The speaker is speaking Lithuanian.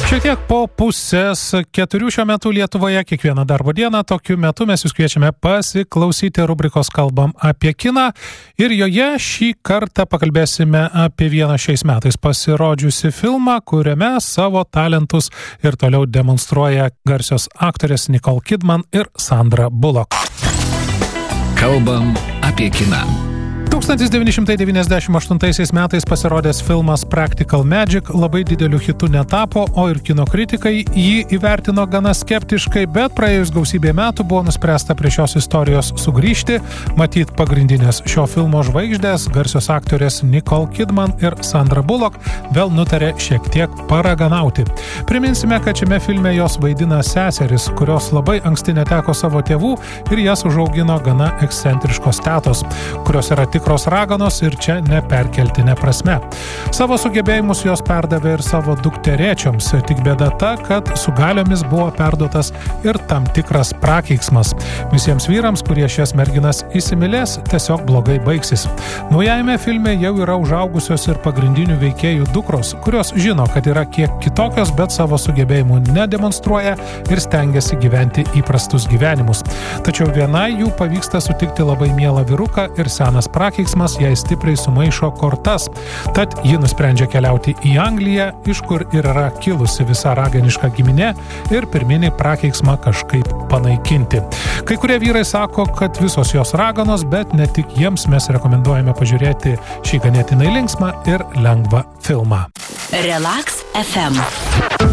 Šiek tiek po pusės 4 šiuo metu Lietuvoje, kiekvieną darbo dieną, tokiu metu mes jūs kviečiame pasiklausyti rubrikos Kalbam apie kiną ir joje šį kartą pakalbėsime apie vieną šiais metais pasirodžiusi filmą, kuriame savo talentus ir toliau demonstruoja garsios aktorės Nicole Kidman ir Sandra Bullock. Kalbam apie kiną. 1998 metais pasirodęs filmas Practical Magic labai dideliu hitu netapo, o ir kino kritikai jį įvertino gana skeptiškai, bet praėjus gausybė metų buvo nuspręsta prie šios istorijos sugrįžti, matyt pagrindinės šio filmo žvaigždės, garsios aktorės Nicole Kidman ir Sandra Bullock vėl nutarė šiek tiek paraganauti. Priminsime, kad šiame filme jos vaidina seseris, kurios labai anksti neteko savo tėvų ir jas užaugino gana ekscentriškos tetos, kurios yra tikros raganos ir čia neperkeltinė prasme. Savo sugebėjimus jos perdavė ir savo dukterėčioms, tik bėda ta, kad su galiomis buvo perduotas ir tam tikras prakeiksmas. Visiems vyrams, kurie šias merginas įsimylės, tiesiog blogai baigsis. Naujajame filme jau yra užaugusios ir pagrindinių veikėjų dukros, kurios žino, kad yra kiek kitokios, bet savo sugebėjimų nedemonstruoja ir stengiasi gyventi įprastus gyvenimus. Tačiau vienai jų pavyksta sutikti labai mielą vyruką ir senas prakeiksmas jai stipriai sumaišo kortas. Tad ji nusprendžia keliauti į Angliją, iš kur ir yra kilusi visa raganiška giminė ir pirminį prakeiksmą kažkaip panaikinti. Kai kurie vyrai sako, kad visos jos raganos, bet ne tik jiems mes rekomenduojame pažiūrėti šį ganėtinai linksmą ir lengvą filmą. Relax FM.